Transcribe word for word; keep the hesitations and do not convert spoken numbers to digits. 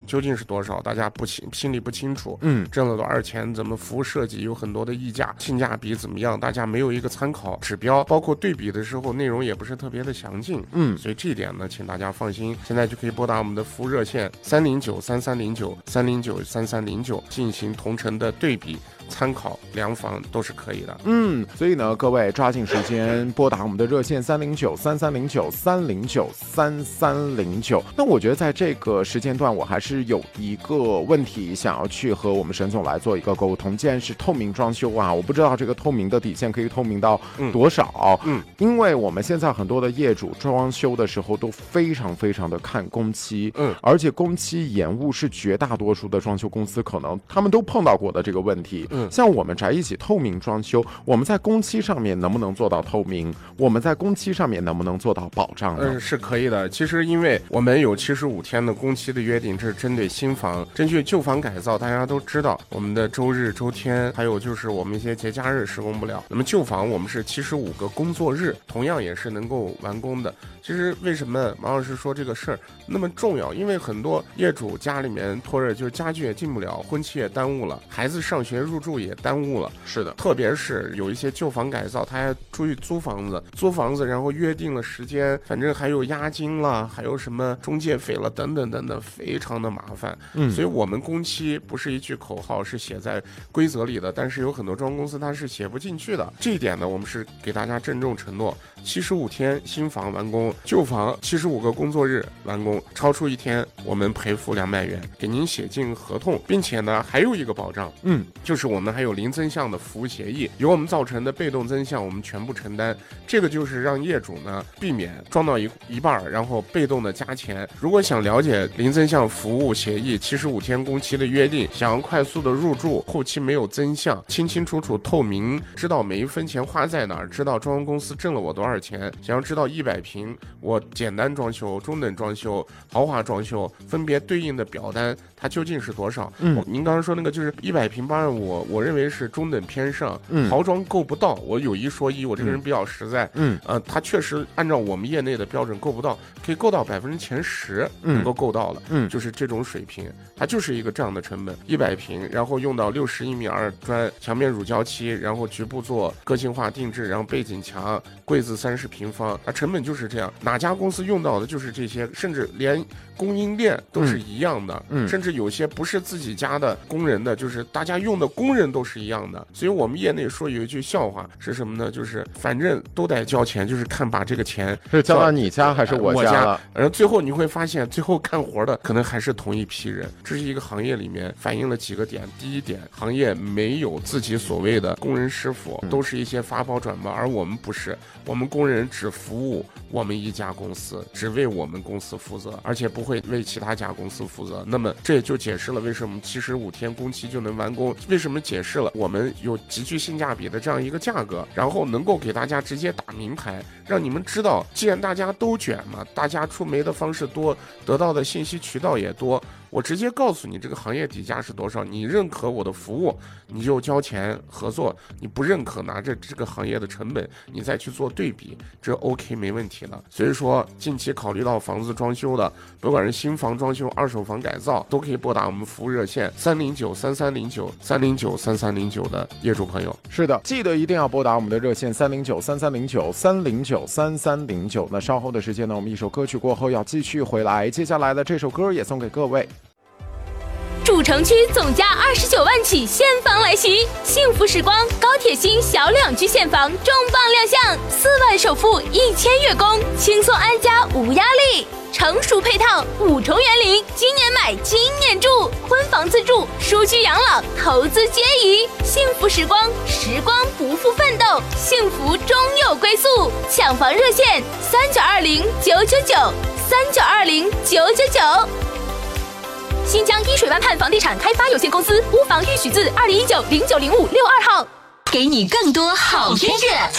究竟是多少，大家不清心里不清楚，嗯，挣了多少钱，怎么服务设计有很多的溢价，性价比怎么样，大家没有一个参考指标，包括对比的时候内容也不是特别的详尽，嗯，所以这一点呢，请大家放心，现在就可以拨打我们的服务热线三零九三三零九三零九三三零九进行同城的对比。参考量房都是可以的， 嗯，所以呢，各位抓紧时间拨打我们的热线三零九三三零九三零九三三零九。那我觉得在这个时间段，我还是有一个问题想要去和我们沈总来做一个沟通。既然是透明装修啊，我不知道这个透明的底线可以透明到多少，嗯，嗯因为我们现在很多的业主装修的时候都非常非常的看工期，嗯，而且工期延误是绝大多数的装修公司可能他们都碰到过的这个问题，嗯。像我们宅一起透明装修，我们在工期上面能不能做到透明？我们在工期上面能不能做到保障呢？ 嗯，是可以的。其实因为我们有七十五天的工期的约定，这是针对新房。根据旧房改造，大家都知道我们的周日、周天，还有就是我们一些节假日施工不了。那么旧房我们是七十五个工作日，同样也是能够完工的。其实为什么马老师说这个事儿那么重要？因为很多业主家里面拖着，就是家具也进不了，婚期也耽误了，孩子上学入住也耽误了。 是的， 特别是有一些旧房改造，他还出去租房子，租房子然后约定了时间，反正还有押金了，还有什么中介费了，等等等等，非常的麻烦。嗯，所以我们工期不是一句口号，是写在规则里的，但是有很多装修公司它是写不进去的。这一点呢，我们是给大家郑重承诺，七十五天新房完工，旧房七十五个工作日完工，超出一天我们赔付两百元，给您写进合同，并且呢还有一个保障，嗯，就是我们还有零增项的服务协议，由我们造成的被动增项我们全部承担。这个就是让业主呢避免装到一一半然后被动的加钱。如果想了解零增项服务协议七十五天工期的约定，想要快速的入住，后期没有增项，清清楚楚透明，知道每一分钱花在哪儿，知道装修公司挣了我多少钱，想要知道一百平我简单装修、中等装修、豪华装修分别对应的表单它究竟是多少？嗯，您刚刚说那个就是一百平八万五，我认为是中等偏上，嗯，豪装够不到。我有一说一，我这个人比较实在，嗯，呃，它确实按照我们业内的标准够不到，可以够到百分之前十，能够够到了，嗯，就是这种水平，它就是一个这样的成本，一百平，然后用到六十一米二砖，墙面乳胶漆，然后局部做个性化定制，然后背景墙、柜子三十平方，它成本就是这样。哪家公司用到的就是这些，甚至连供应链都是一样的，嗯，甚至有些不是自己家的工人的，就是大家用的工人都是一样的。所以我们业内说有一句笑话是什么呢？就是反正都得交钱，就是看把这个钱是交到你家还是我家了。 然后最后你会发现，最后干活的可能还是同一批人。这是一个行业里面反映了几个点。第一点，行业没有自己所谓的工人师傅，都是一些发包转包，而我们不是，我们工人只服务我们一家公司，只为我们公司负责，而且不会为其他家公司负责。那么这也就解释了为什么七十五天工期就能完工，为什么解释了我们有极具性价比的这样一个价格，然后能够给大家直接打名牌，让你们知道，既然大家都卷嘛，大家出煤的方式多，得到的信息渠道也多，我直接告诉你这个行业底价是多少，你认可我的服务，你就交钱合作，你不认可拿着这个行业的成本你再去做对比，这 OK 没问题了。所以说近期考虑到房子装修的，不管是新房装修、二手房改造，都可以拨打我们服务热线三零九三三零九三零九三三零九的业主朋友。 是的，记得一定要拨打我们的热线三零九三三零九三零九三三零九。那稍后的时间呢，我们一首歌曲过后要继续回来，接下来的这首歌也送给各位。 主城区总价二十九万起现房来袭，幸福时光高铁新小两居现房重磅亮相，四万首付一千月供，轻松安家无压力，成熟配套五重园林，今年买今年住，婚房自住，舒居养老，投资皆宜。幸福时光，时光不负奋斗，幸福终有归宿。抢房热线三九二零九九九三九二零九九九。新疆依水湾畔房地产开发有限公司，屋房预许字二零一九零九零五六二号。给你更多好音乐。